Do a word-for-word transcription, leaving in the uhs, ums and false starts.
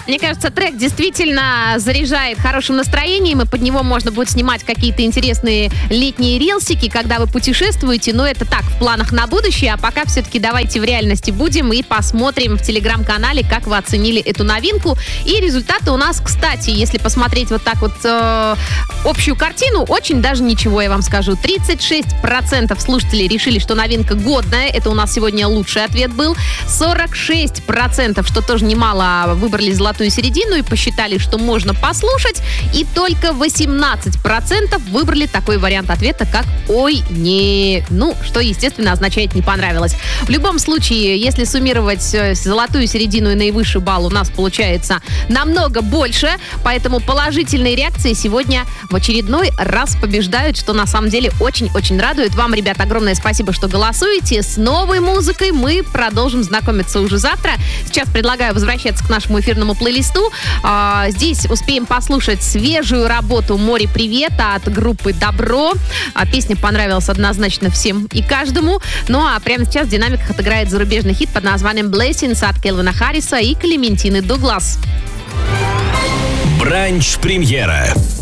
Мне кажется, трек действительно заряжает хорошим настроением, и под него можно будет снимать какие-то интересные летние рилсики, когда вы путешествуете. Но это так, в планах на будущее. А пока все-таки давайте в реальности будем и посмотрим в телеграм-канале, как вы оценили эту новинку. И результаты у нас, кстати, если посмотреть вот так вот э, общую картину, очень даже ничего, я вам скажу. тридцать шесть процентов слушателей решили, что новинка годная. Это у нас сегодня лучший ответ был. сорок шесть процентов, что тоже немало, выбрали золотую середину и посчитали, что можно послушать. И только восемнадцать процентов выбрали такой вариант ответа, как «Ой, не». Ну, что, естественно, означает «не понравилось». В любом случае, если суммировать золотую середину и наивысший балл, у нас получается намного больше. Поэтому положительные реакции сегодня в очередной раз побеждают, что на самом деле очень-очень радует. Вам, ребят, огромное спасибо, что голосуете. С новой музыкой мы продолжим знакомиться уже завтра. Сейчас предлагаю возвращаться к нашему эфирному плейлисту. А, здесь успеем послушать свежую работу «Море привета» от группы «Добро». А, песня понравилась однозначно всем и каждому. Ну а прямо сейчас в динамиках отыграет зарубежный хит под названием «Blessings» от Кельвина Харриса и Клементины Дуглас. Бранч-премьера.